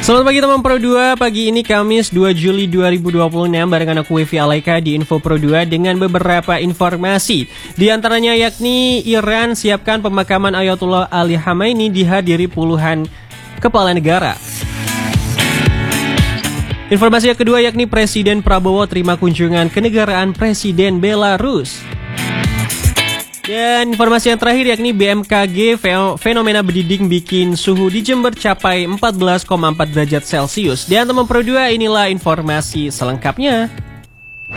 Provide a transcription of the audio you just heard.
Selamat pagi teman Pro 2, pagi ini Kamis 2 Juli 2026 barengan aku Wifi Alaika di Info Pro 2 dengan beberapa informasi. Di antaranya yakni Iran siapkan pemakaman Ayatollah Ali Khamenei dihadiri puluhan kepala negara. Informasi yang kedua yakni Presiden Prabowo terima kunjungan kenegaraan Presiden Belarus. Dan informasi yang terakhir yakni BMKG fenomena berdiding bikin suhu di Jember capai 14,4 derajat Celcius. Dan teman Pro 2, inilah informasi selengkapnya.